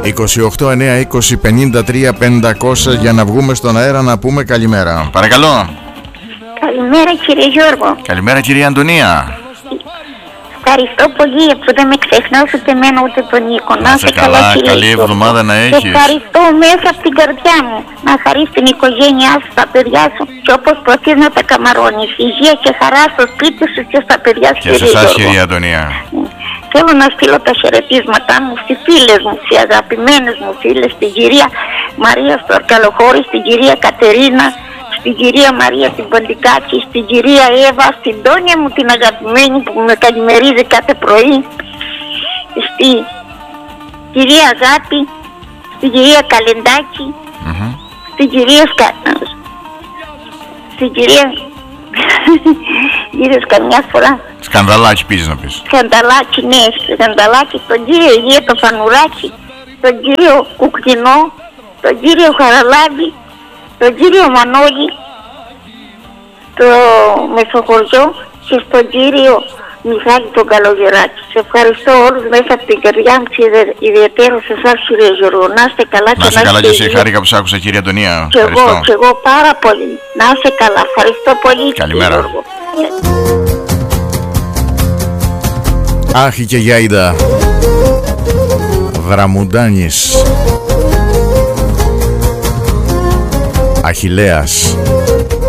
28, 9, 20, 53, 500 για να βγούμε στον αέρα να πούμε καλημέρα. Παρακαλώ. Καλημέρα κύριε Γιώργο. Καλημέρα κυρία Αντωνία. Ευχαριστώ πολύ που δεν με ξεχνάς ούτε εμένα ούτε τον Νίκο. Να είσαι καλά, καλή εβδομάδα να έχεις. Ευχαριστώ μέσα από την καρδιά μου. Να χαρείς την οικογένειά σου, τα παιδιά σου και όπως προωθείς να τα καμαρώνεις. Υγεία και χαρά στο σπίτι σου και στα παιδιά σου. Και σε εσάς κυρία Αντωνία. Θέλω να στείλω τα χαιρετίσματά μου στις φίλες μου, στις αγαπημένες μου φίλες, στην κυρία Μαρία στο Αρκαλοχώρη, στην κυρία Κατερίνα, στην κυρία Μαρία την Ποντικάκη, στην κυρία Εύα, στην Τόνια μου την αγαπημένη που με καλημερίζει κάθε πρωί, στην κυρία Αγάπη, στην κυρία Καλεντάκη, στην κυρία στην κυρία γύρω καμιά φορά. Σκανδαλάκι πήγες να πεις. Σκανδαλάκι, ναι, σκανδαλάκι, τον κύριο Υγεία το Φανουράκι, τον κύριο Κουκκινό, τον κύριο Χαραλάβη, τον κύριο Μανώλη, το Μεσοχωριό και στον κύριο Μιχάλη τον Καλογεράκη. Σε ευχαριστώ όλους μέσα από την καρδιά μου και ιδιαίτερα σε εσάς κύριε Γιώργο. Να είστε καλά και να είστε καλά και εσύ, χάρηκα που σ' άκουσα κύριε Αντωνία. Και εγώ πάρα πολύ. Να είστε καλά. Ευχαριστώ πολύ. Καλημέρα. Άχι και Γιάιντα Δραμουντάνης Αχιλλέας